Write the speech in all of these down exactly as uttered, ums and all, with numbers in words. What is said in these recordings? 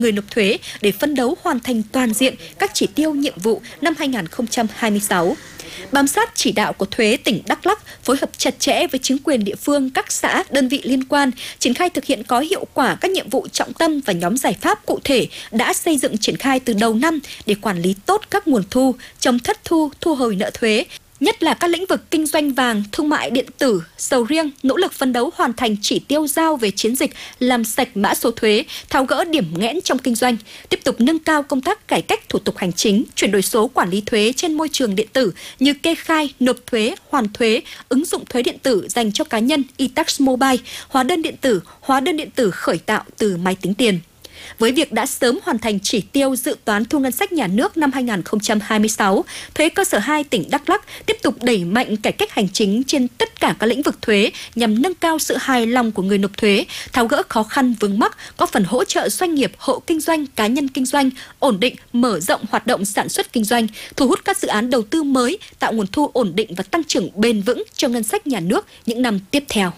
người nộp thuế để phấn đấu hoàn thành toàn diện các chỉ tiêu nhiệm vụ năm hai nghìn không trăm hai mươi sáu. Bám sát chỉ đạo của thuế tỉnh Đắk Lắk, phối hợp chặt chẽ với chính quyền địa phương, các xã, đơn vị liên quan, triển khai thực hiện có hiệu quả các nhiệm vụ trọng tâm và nhóm giải pháp cụ thể đã xây dựng triển khai từ đầu năm để quản lý tốt các nguồn thu, chống thất thu, thu hồi nợ thuế, nhất là các lĩnh vực kinh doanh vàng, thương mại điện tử, sầu riêng, nỗ lực phấn đấu hoàn thành chỉ tiêu giao về chiến dịch làm sạch mã số thuế, tháo gỡ điểm nghẽn trong kinh doanh, tiếp tục nâng cao công tác cải cách thủ tục hành chính, chuyển đổi số quản lý thuế trên môi trường điện tử như kê khai, nộp thuế, hoàn thuế, ứng dụng thuế điện tử dành cho cá nhân e-tax mobile, hóa đơn điện tử, hóa đơn điện tử khởi tạo từ máy tính tiền. Với việc đã sớm hoàn thành chỉ tiêu dự toán thu ngân sách nhà nước năm hai nghìn không trăm hai mươi sáu, Thuế cơ sở hai tỉnh Đắk Lắk tiếp tục đẩy mạnh cải cách hành chính trên tất cả các lĩnh vực thuế nhằm nâng cao sự hài lòng của người nộp thuế, tháo gỡ khó khăn vướng mắc, có phần hỗ trợ doanh nghiệp, hộ kinh doanh, cá nhân kinh doanh, ổn định, mở rộng hoạt động sản xuất kinh doanh, thu hút các dự án đầu tư mới, tạo nguồn thu ổn định và tăng trưởng bền vững cho ngân sách nhà nước những năm tiếp theo.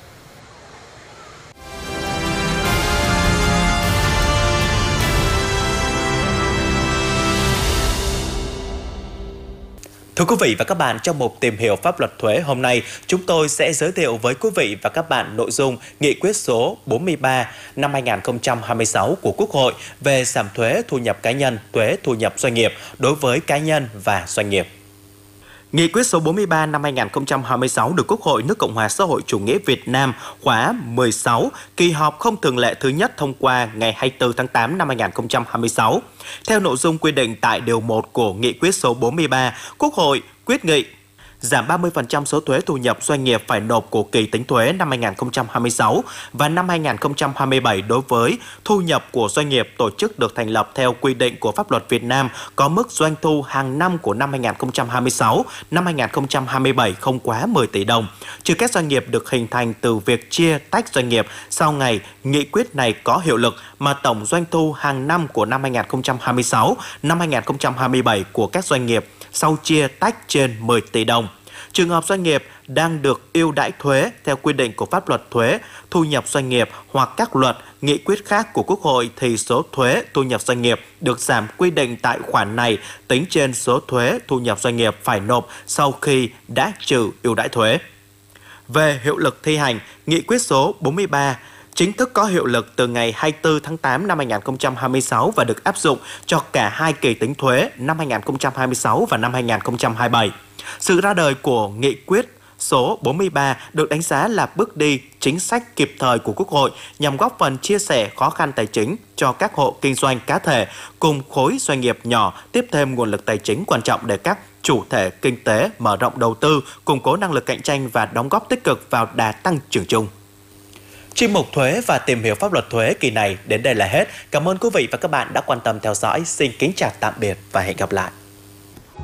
Thưa quý vị và các bạn, trong mục tìm hiểu pháp luật thuế hôm nay, chúng tôi sẽ giới thiệu với quý vị và các bạn nội dung Nghị quyết số bốn mươi ba năm hai nghìn không trăm hai mươi sáu của Quốc hội về giảm thuế thu nhập cá nhân, thuế thu nhập doanh nghiệp đối với cá nhân và doanh nghiệp. Nghị quyết số bốn mươi ba năm hai nghìn không trăm hai mươi sáu được Quốc hội nước Cộng hòa xã hội chủ nghĩa Việt Nam khóa mười sáu, kỳ họp không thường lệ thứ nhất thông qua ngày hai mươi tư tháng tám năm hai nghìn không trăm hai mươi sáu. Theo nội dung quy định tại điều một của Nghị quyết số bốn mươi ba, Quốc hội quyết nghị giảm ba mươi phần trăm số thuế thu nhập doanh nghiệp phải nộp của kỳ tính thuế năm hai nghìn không trăm hai mươi sáu và năm hai nghìn không trăm hai mươi bảy đối với thu nhập của doanh nghiệp tổ chức được thành lập theo quy định của pháp luật Việt Nam có mức doanh thu hàng năm của năm hai nghìn không trăm hai mươi sáu, năm hai nghìn không trăm hai mươi bảy không quá mười tỷ đồng, trừ các doanh nghiệp được hình thành từ việc chia tách doanh nghiệp sau ngày nghị quyết này có hiệu lực mà tổng doanh thu hàng năm của năm hai nghìn không trăm hai mươi sáu, năm hai nghìn không trăm hai mươi bảy của các doanh nghiệp sau chia tách trên mười tỷ đồng. Trường hợp doanh nghiệp đang được ưu đãi thuế theo quy định của pháp luật thuế thu nhập doanh nghiệp hoặc các luật, nghị quyết khác của Quốc hội thì số thuế thu nhập doanh nghiệp được giảm quy định tại khoản này tính trên số thuế thu nhập doanh nghiệp phải nộp sau khi đã trừ ưu đãi thuế. Về hiệu lực thi hành, nghị quyết số bốn mươi ba chính thức có hiệu lực từ ngày hai mươi tư tháng tám năm hai nghìn không trăm hai mươi sáu và được áp dụng cho cả hai kỳ tính thuế năm hai nghìn không trăm hai mươi sáu và năm hai nghìn không trăm hai mươi bảy. Sự ra đời của nghị quyết số bốn mươi ba được đánh giá là bước đi chính sách kịp thời của Quốc hội nhằm góp phần chia sẻ khó khăn tài chính cho các hộ kinh doanh cá thể cùng khối doanh nghiệp nhỏ, tiếp thêm nguồn lực tài chính quan trọng để các chủ thể kinh tế mở rộng đầu tư, củng cố năng lực cạnh tranh và đóng góp tích cực vào đà tăng trưởng chung. Chuyên mục thuế và tìm hiểu pháp luật thuế kỳ này đến đây là hết. Cảm ơn quý vị và các bạn đã quan tâm theo dõi. Xin kính chào tạm biệt và hẹn gặp lại.